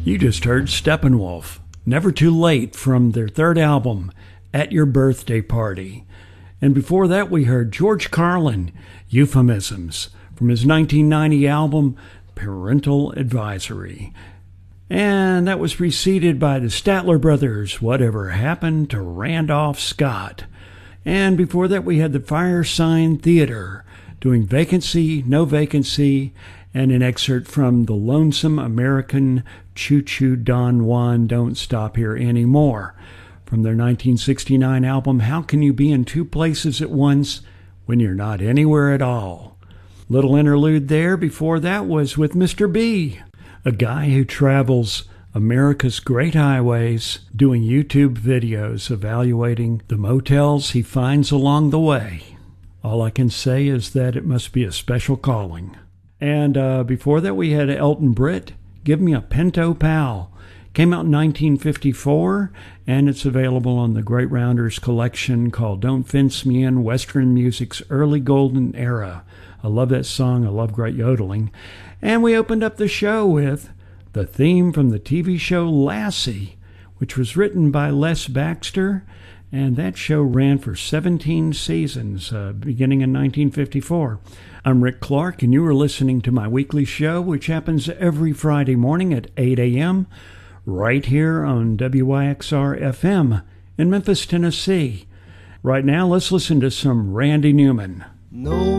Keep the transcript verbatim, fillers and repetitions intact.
You just heard Steppenwolf, Never Too Late, from their third album, At Your Birthday Party. And before that we heard George Carlin, Euphemisms, from his nineteen ninety album, Parental Advisory. And that was preceded by the Statler Brothers, Whatever Happened to Randolph Scott. And before that we had the Firesign Theater, doing Vacancy, No Vacancy, and an excerpt from The Lonesome American Choo-Choo Don Juan Don't Stop Here Anymore, from their nineteen sixty-nine album, How Can You Be in Two Places at Once When You're Not Anywhere at All? Little interlude there before that was with Mister B, a guy who travels America's great highways, doing YouTube videos evaluating the motels he finds along the way. All I can say is that it must be a special calling. And uh, before that we had Elton Britt, Give Me a Pinto Pal. Came out in nineteen fifty-four, and it's available on the Great Rounders collection called Don't Fence Me In, Western Music's Early Golden Era. I love that song. I love great yodeling. And we opened up the show with the theme from the T V show Lassie, which was written by Les Baxter, and that show ran for seventeen seasons, uh, beginning in nineteen fifty-four. I'm Rick Clark, and you are listening to my weekly show, which happens every Friday morning at eight a.m., right here on W Y X R F M in Memphis, Tennessee. Right now, let's listen to some Randy Newman. No.